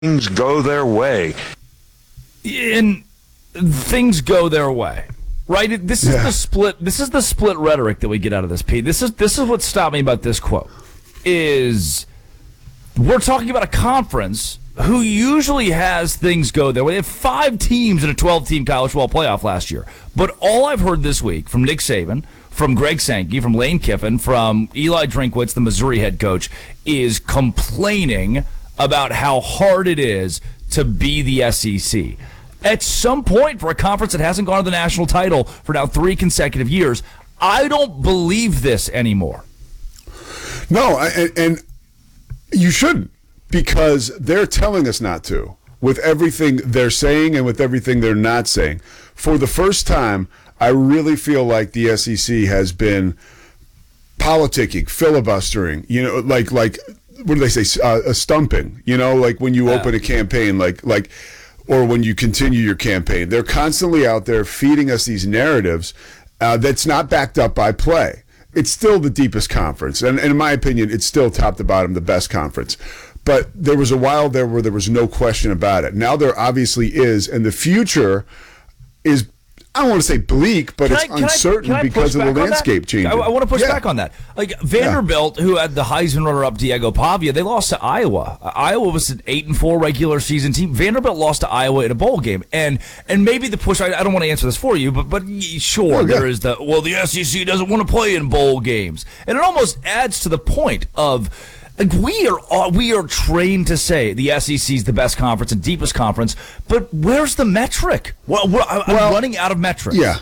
things go their way. And things go their way. Right? This is the split. This is the split rhetoric that we get out of this, Pete. This is what stopped me about this quote. Is we're talking about a conference who usually has things go their way. They have 5 teams in a 12-team college football playoff last year. But all I've heard this week from Nick Saban, from Greg Sankey, from Lane Kiffin, from Eli Drinkwitz, the Missouri head coach, is complaining about how hard it is to be the SEC. At some point, for a conference that hasn't gone to the national title for now 3 consecutive years, I don't believe this anymore. No, and you shouldn't, because they're telling us not to, with everything they're saying and with everything they're not saying. For the first time, I really feel like the SEC has been politicking, filibustering, like what do they say, stumping, like when you open a campaign, like or when you continue your campaign. They're constantly out there feeding us these narratives that's not backed up by play. It's still the deepest conference, and in my opinion, it's still top to bottom the best conference. But there was a while there where there was no question about it. Now there obviously is, and the future is, I don't want to say bleak, but it's uncertain because of the landscape changing. I want to push back on that. Like Vanderbilt, who had the Heisman runner-up Diego Pavia, they lost to Iowa. Iowa was an 8-4 regular season team. Vanderbilt lost to Iowa in a bowl game, and maybe the push. I don't want to answer this for you, but sure, there is the SEC doesn't want to play in bowl games, and it almost adds to the point of. Like we are trained to say the SEC is the best conference and deepest conference, but where's the metric? I'm running out of metrics. Yeah,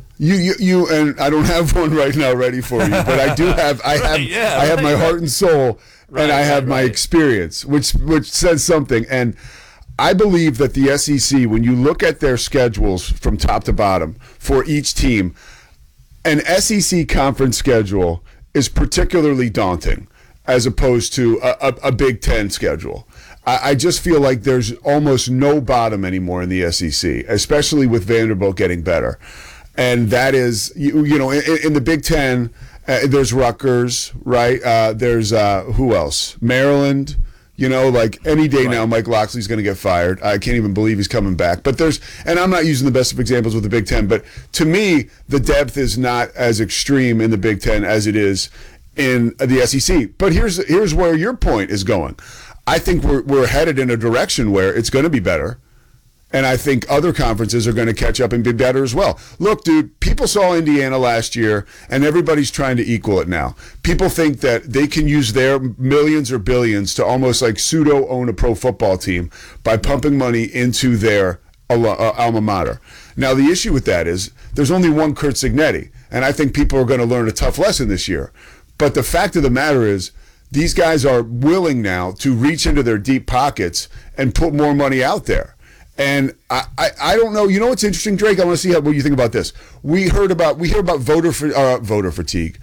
you and I don't have one right now ready for you, but I do have. I have my heart and soul, and I have my experience, which says something. And I believe that the SEC, when you look at their schedules from top to bottom for each team, an SEC conference schedule is particularly daunting, as opposed to a Big Ten schedule. I just feel like there's almost no bottom anymore in the SEC, especially with Vanderbilt getting better. And that is, in the Big Ten, there's Rutgers, right? There's, who else? Maryland. Like any day now, Mike Loxley's going to get fired. I can't even believe he's coming back. But and I'm not using the best of examples with the Big Ten, but to me, the depth is not as extreme in the Big Ten as it is in the SEC. But here's where your point is going. I think we're headed in a direction where it's going to be better, and I think other conferences are going to catch up and be better as well. Look, dude, people saw Indiana last year, and everybody's trying to equal it now. People think that they can use their millions or billions to almost like pseudo-own a pro football team by pumping money into their alma mater. Now, the issue with that is there's only one Curt Cignetti, and I think people are going to learn a tough lesson this year. But the fact of the matter is, these guys are willing now to reach into their deep pockets and put more money out there. And I don't know. You know what's interesting, Drake? I want to see what you think about this. We hear about donor fatigue,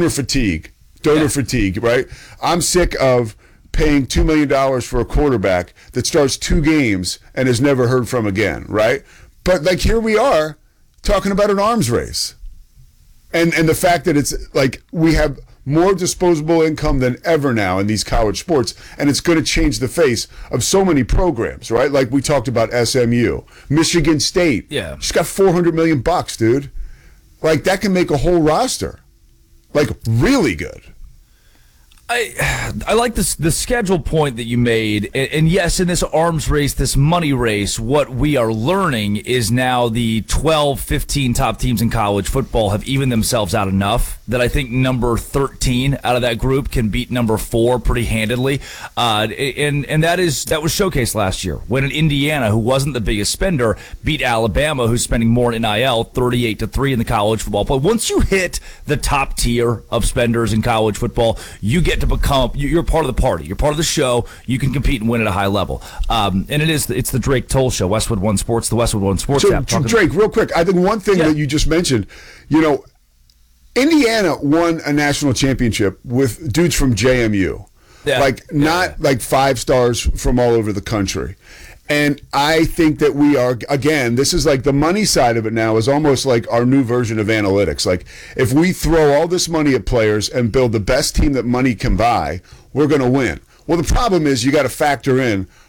right? I'm sick of paying $2 million for a quarterback that starts 2 games and is never heard from again, right? But like here we are talking about an arms race. And the fact that it's like we have more disposable income than ever now in these college sports, and it's going to change the face of so many programs, right? Like we talked about SMU, Michigan State. Yeah. She's got $400 million, dude. Like that can make a whole roster. Like really good. I like the schedule point that you made, and yes, in this arms race, this money race, what we are learning is now the 12, 15 top teams in college football have evened themselves out enough that I think number 13 out of that group can beat number 4 pretty handedly, and that was showcased last year when an Indiana, who wasn't the biggest spender, beat Alabama, who's spending more in NIL, 38-3 in the college football play. Once you hit the top tier of spenders in college football, you get to become, you're part of the party. You're part of the show. You can compete and win at a high level. And it's the Drake Toll Show, Westwood One Sports, the Westwood One Sports app. Drake, real quick, I think one thing that you just mentioned, Indiana won a national championship with dudes from JMU. Not like 5 stars from all over the country. And I think that we are, again, this is like the money side of it now is almost like our new version of analytics. Like if we throw all this money at players and build the best team that money can buy, we're going to win. Well, the problem is you got to factor in